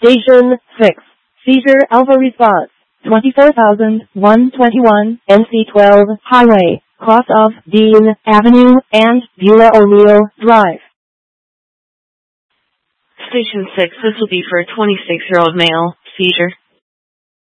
Station 6. Seizure Alpha Response. 24,121 NC12 Highway, cross of Dean Avenue and Beulah O'Neill Drive. Station 6, this will be for a 26-year-old male. Seizure.